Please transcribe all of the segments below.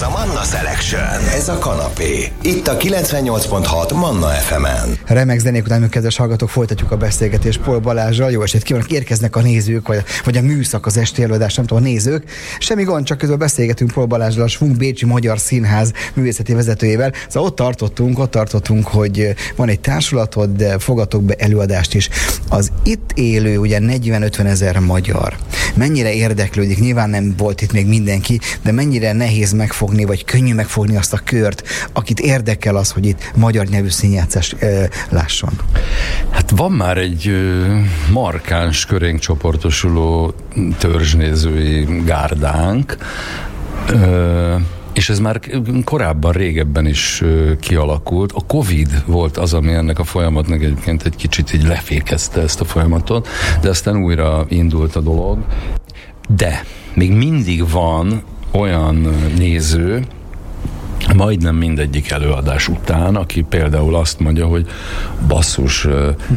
a Manna Selection. Ez a kanapé. Itt a 98.6 Manna FM-en. Remek zenék után, kedves hallgatók, folytatjuk a beszélgetést Pól Balázsral. Jó estét kívánok, érkeznek a nézők, vagy a műszak, az esti előadás, nem tudom, a nézők. Semmi gond, csak közben beszélgetünk Pól Balázsral, a Schwung Bécsi Magyar Színház művészeti vezetőjével. Szóval ott tartottunk, hogy van egy társulatod, de fogatok be előadást is. Az itt élő, ugye 40-50 ezer magyar. Mennyire érdeklődik? Nyilván nem volt itt még mindenki, de mennyire nehéz megfogni, vagy könnyű megfogni azt a kört, akit érdekel az, hogy itt magyar nyelvű színjátszást lásson? Hát van már egy markáns, körénk csoportosuló törzsnézői gárdánk, és ez már korábban, régebben is kialakult. A Covid volt az, ami ennek a folyamatnak egyébként egy kicsit így lefékezte ezt a folyamatot, de aztán újra indult a dolog. De még mindig van olyan néző, majdnem mindegyik előadás után, aki például azt mondja, hogy basszus,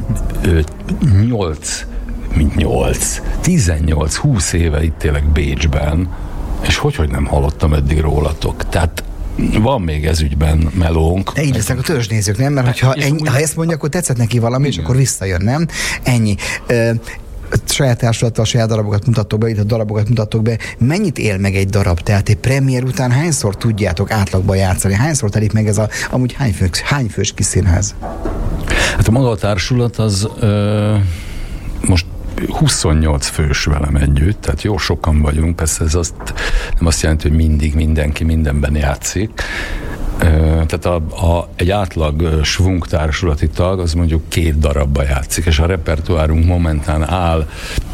18-20 éve itt élek Bécsben, és hogy nem hallottam eddig rólatok. Tehát van még ez ügyben melónk. De így lesznek a törzsnézők, nem? Mert ha ezt mondja, akkor tetszett neki valami, igen, és akkor visszajön, nem? Ennyi. Saját társulattal saját darabokat mutattok be, itt a darabokat mutattok be. Mennyit él meg egy darab? Tehát egy premier után hányszor tudjátok átlagban játszani? Hányszor telik meg ez amúgy hány fős kis színház? Hát a maga a társulat az most 28 fős velem együtt, tehát jó sokan vagyunk, persze ez nem azt jelenti, hogy mindig mindenki mindenben játszik. Tehát egy átlag Schwung társulati tag az mondjuk 2 darabba játszik, és a repertoárunk momentán áll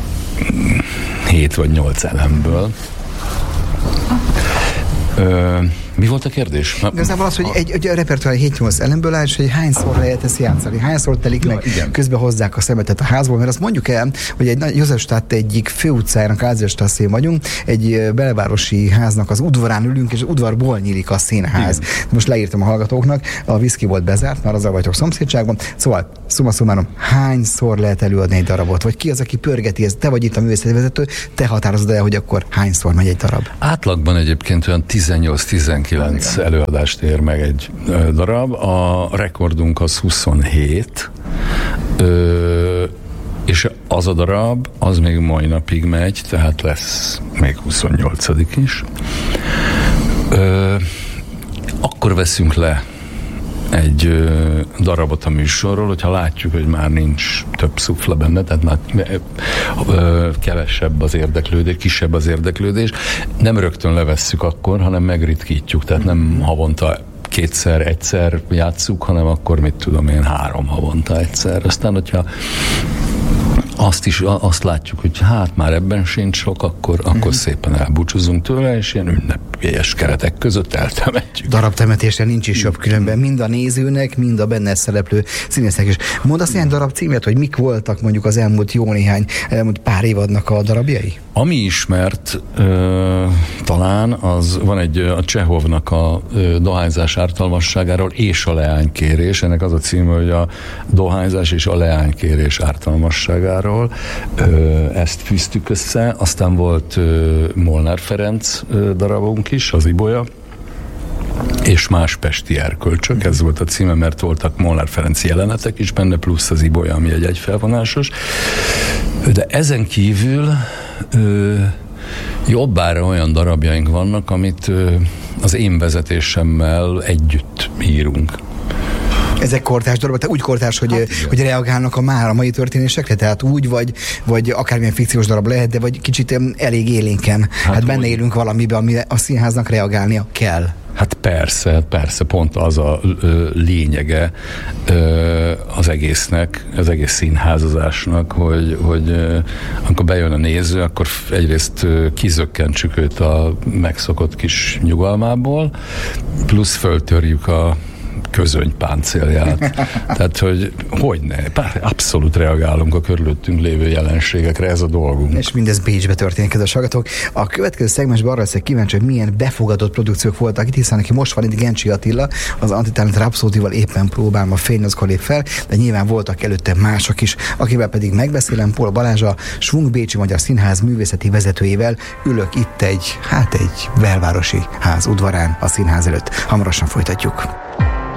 7 vagy 8 elemből. Mi volt a kérdés? Igazából az, hogy egy repertoár 7-8 elemből áll, és hogy hányszor lehet ezt játszani, hányszor telik meg, igen, közben hozzák a szemetet a házból, mert azt mondjuk el, hogy egy Józsefstadt egyik főutcájának, Ázsiastrasszén vagyunk, egy belvárosi háznak az udvarán ülünk, és az udvarból nyílik a színház. Most leírtam a hallgatóknak, a Whisky volt bezárt, már azzal vagyok szomszédságban, szóval summa summarum, hányszor lehet előadni egy darabot, vagy ki az, aki pörgeti ezt, te vagy itt a művészeti vezető, te határozod el, hogy akkor hányszor megy egy darab? Átlagban egyébként olyan 18-19 előadást ér meg egy darab, a rekordunk az 27, és az a darab, az még mai napig megy, tehát lesz még 28. is. Akkor veszünk le egy darabot a műsorról, hogyha látjuk, hogy már nincs több szufla benne, tehát már kevesebb az érdeklődés, kisebb az érdeklődés. Nem rögtön levesszük akkor, hanem megritkítjuk, tehát nem havonta egyszer játsszuk, hanem akkor 3 havonta egyszer. Aztán, hogyha azt látjuk, hogy hát már ebben sincs sok, akkor szépen elbúcsúzunk tőle, és ilyen ünnepélyes keretek között eltemetjük. Darabtemetésre nincs is jobb, különben mind a nézőnek, mind a benne szereplő színésznek is. Mondasz néhány darab címet, hogy mik voltak mondjuk az elmúlt pár évadnak a darabjai? Ami ismert talán, az van a Csehovnak a dohányzás ártalmasságáról és a leánykérés. Ennek az a címe, hogy a dohányzás és a leánykérés ártalmasságáról. Ezt fűztük össze. Aztán volt Molnár Ferenc darabunk is, az Ibolya, és más pesti erkölcsök, ez volt a címe, mert voltak Molnár Ferenc jelenetek is benne, plusz az Ibolya, ami egy egyfelvonásos. De ezen kívül jobbára olyan darabjaink vannak, amit az én vezetésemmel együtt írunk. Ezek kortárs darabok, tehát úgy kortárs, hogy reagálnak a mai történésekre, tehát úgy, vagy akármilyen fikciós darab lehet, de vagy kicsit elég élénken. Hát benne élünk valamiben, ami a színháznak reagálnia kell. Hát persze, pont az a lényege az egésznek, az egész színházazásnak, hogy amikor bejön a néző, akkor egyrészt kizökkentsük őt a megszokott kis nyugalmából, plusz föltörjük a közönypáncélját. Tehát, hogy ne, abszolút reagálunk a körülöttünk lévő jelenségekre, ez a dolgunk. És mindez Bécsbe történik, kedves hallgatók. A következő szegmensben arra leszek kíváncsi, hogy milyen befogadott produkciók voltak itt, hiszen aki most van itt, Gencsi Attila, az Antitalent Rhapsody-val éppen próbál ma fényni, az lép fel, de nyilván voltak előtte mások is, akivel pedig megbeszélem. Pól Balázs, a Schwung Bécsi Magyar Színház művészeti vezetőjével ülök itt egy belvárosi ház udvarán a színház előtt. Hamarosan folytatjuk.